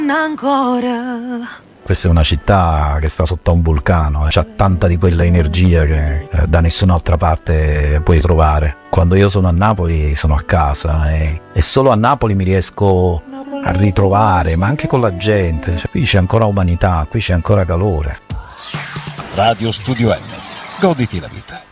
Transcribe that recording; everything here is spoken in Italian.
ancora. Questa è una città che sta sotto a un vulcano, c'ha tanta di quella energia che da nessun'altra parte puoi trovare. Quando io sono a Napoli sono a casa e solo a Napoli mi riesco a ritrovare, ma anche con la gente. Cioè, qui c'è ancora umanità, qui c'è ancora calore. Radio Studio M. Goditi la vita.